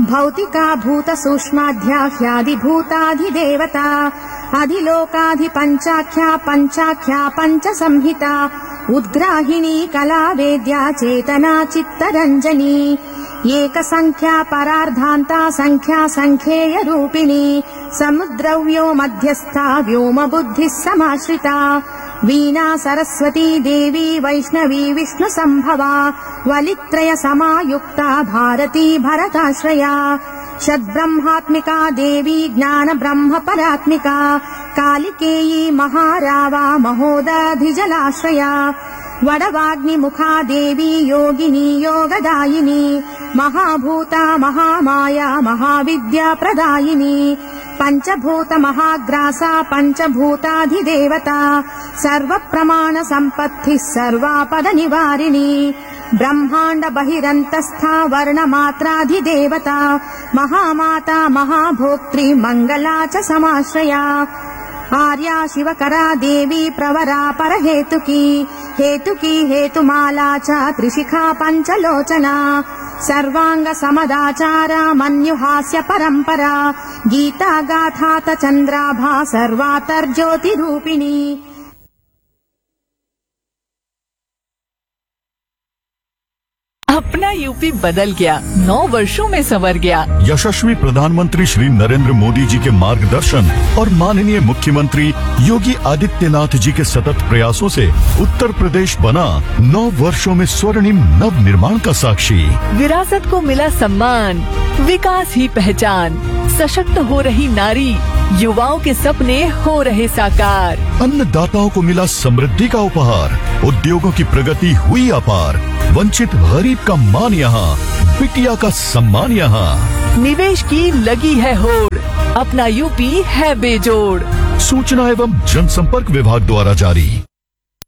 भौतिका भूत सूक्ष्माध्या ह्यादिभूताधिदेवता अधिलोकाधिपञ्चाख्या पञ्चाख्या पञ्चसंहिता उद्ग्राहिणी कला वेद्या चेतना चित्तरञ्जनी एकसंख्या परार्धान्ता संख्या संख्येय रूपिणी समुद्रव्यो मध्यस्था व्योम बुद्धिः समाश्रिता वीणा सरस्वती देवी वैष्णवी विष्णु संभवा वलित्रय समायुक्ता भारती भरताश्रया षड्ब्रह्मात्मिका देवी ज्ञान ब्रह्म परात्मिका कालिकेयी महारावा महोदधिजलाश्रया वडवाग्निमुखा देवी योगिनी योगदायिनी महाभूता महामाया महाविद्या प्रदायिनी पंचभूत महाग्रासा पंचभूताधिदेवता सर्वप्रमाण संपत्तिः सर्वापद निवारिणी ब्रह्मांड बहिरन्तस्था वर्णमात्राधिदेवता महामाता महाभोक्त्री मंगला च समाश्रया आर्या शिवकरा देवी प्रवरा परहेतुकी हेतुकी हेतुमाला च त्रिशिखा पंचलोचना सर्वांग समदाचारा मन्युहास्य परंपरा गीता गाथा च चंद्राभा सर्वातर्ज्योतिरूपिणी। अपना यूपी बदल गया, 9 वर्षों में संवर गया। यशस्वी प्रधानमंत्री श्री नरेंद्र मोदी जी के मार्गदर्शन और माननीय मुख्यमंत्री योगी आदित्यनाथ जी के सतत प्रयासों से उत्तर प्रदेश बना 9 वर्षों में स्वर्णिम नव निर्माण का साक्षी। विरासत को मिला सम्मान, विकास ही पहचान, सशक्त हो रही नारी, युवाओं के सपने हो रहे साकार। अन्नदाताओं को मिला समृद्धि का उपहार, उद्योगों की प्रगति हुई अपार, वंचित गरीब का मान यहाँ, बिटिया का सम्मान यहाँ। निवेश की लगी है होड़, अपना यूपी है बेजोड़। सूचना एवं जनसंपर्क विभाग द्वारा जारी।